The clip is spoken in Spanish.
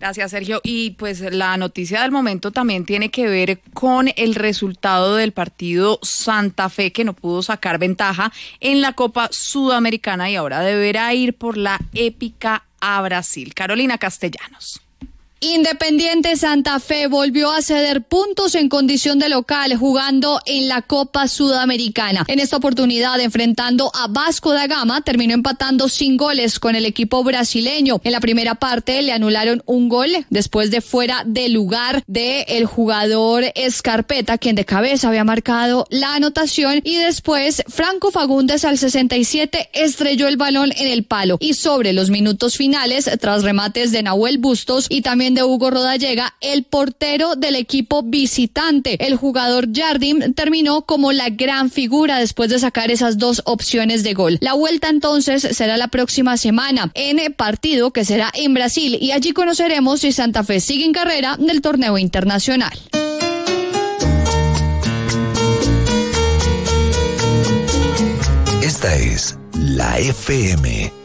Gracias, Sergio. Y pues la noticia del momento también tiene que ver con el resultado del partido Santa Fe, que no pudo sacar ventaja en la Copa Sudamericana y ahora deberá ir por la épica a Brasil. Carolina Castellanos. Independiente Santa Fe volvió a ceder puntos en condición de local jugando en la Copa Sudamericana. En esta oportunidad, enfrentando a Vasco da Gama, terminó empatando sin goles con el equipo brasileño. En la primera parte le anularon un gol después de fuera de lugar del jugador Scarpetta, quien de cabeza había marcado la anotación, y después Franco Fagundes al 67 estrelló el balón en el palo. Y sobre los minutos finales, tras remates de Nahuel Bustos y también de Hugo Rodallega, el portero del equipo visitante, el jugador Jardim, terminó como la gran figura después de sacar esas dos opciones de gol. La vuelta entonces será la próxima semana en el partido que será en Brasil, y allí conoceremos si Santa Fe sigue en carrera del torneo internacional. Esta es la FM.